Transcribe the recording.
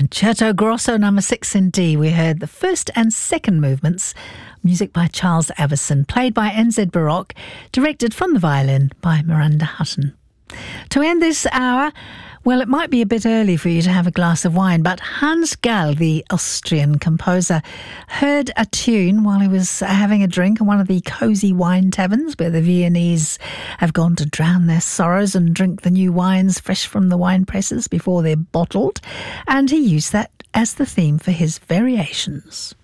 Concerto Grosso number 6 in D. We heard the first and second movements, music by Charles Avison, played by NZ Baroque, directed from the violin by Miranda Hutton. To end this hour, well, it might be a bit early for you to have a glass of wine, but Hans Gall, the Austrian composer, heard a tune while he was having a drink in one of the cosy wine taverns where the Viennese have gone to drown their sorrows and drink the new wines fresh from the wine presses before they're bottled, and he used that as the theme for his variations.